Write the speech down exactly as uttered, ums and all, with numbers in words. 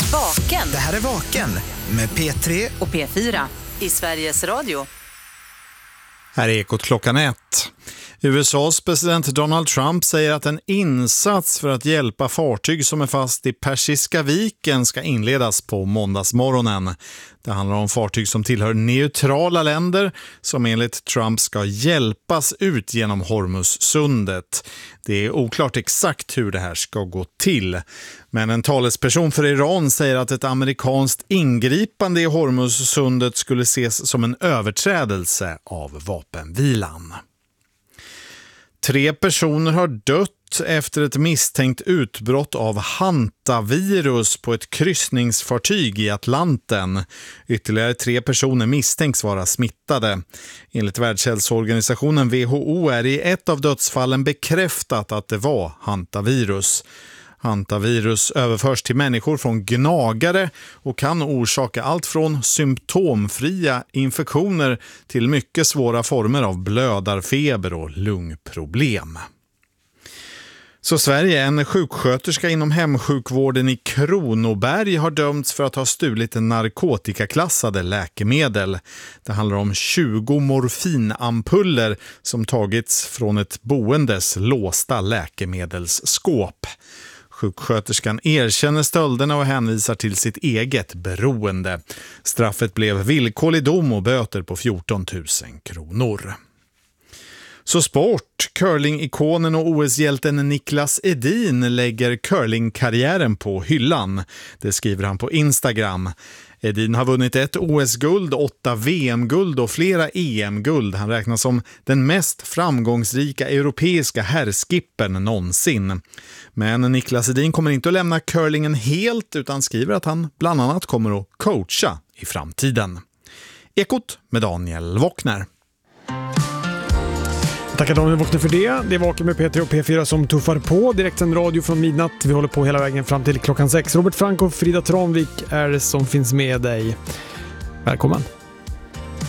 Vaken. Det här är Vaken med P tre och P fyra i Sveriges Radio. Här är Ekot klockan ett. U S A:s president Donald Trump säger att en insats för att hjälpa fartyg som är fast i Persiska viken ska inledas på måndagsmorgonen. Det handlar om fartyg som tillhör neutrala länder som enligt Trump ska hjälpas ut genom Hormuzsundet. Det är oklart exakt hur det här ska gå till. Men en talesperson för Iran säger att ett amerikanskt ingripande i Hormuzsundet skulle ses som en överträdelse av vapenvilan. Tre personer har dött efter ett misstänkt utbrott av hantavirus på ett kryssningsfartyg i Atlanten. Ytterligare tre personer misstänks vara smittade. Enligt Världshälsoorganisationen W H O är i ett av dödsfallen bekräftat att det var hantavirus. Hantavirus överförs till människor från gnagare och kan orsaka allt från symptomfria infektioner till mycket svåra former av blödarfeber och lungproblem. Så Sverige, en sjuksköterska inom hemsjukvården i Kronoberg har dömts för att ha stulit narkotikaklassade läkemedel. Det handlar om tjugo morfinampuller som tagits från ett boendes låsta läkemedelsskåp. Sjuksköterskan erkänner stölderna och hänvisar till sitt eget beroende. Straffet blev villkorlig dom och böter på fjorton tusen kronor. Så sport. Curling-ikonen och O S-hjälten Niklas Edin lägger curlingkarriären på hyllan. Det skriver han på Instagram. Edin har vunnit ett O S-guld, åtta V M-guld och flera E M-guld. Han räknas som den mest framgångsrika europeiska herrskippern någonsin. Men Niklas Edin kommer inte att lämna curlingen helt utan skriver att han bland annat kommer att coacha i framtiden. Ekot med Daniel Wockner. Tackar Daniel Wockner för det. Det är Vaken med P tre och P fyra som tuffar på. Direkt en radio från midnatt. Vi håller på hela vägen fram till klockan sex. Robert Frank och Frida Tranvik är som finns med dig. Välkommen.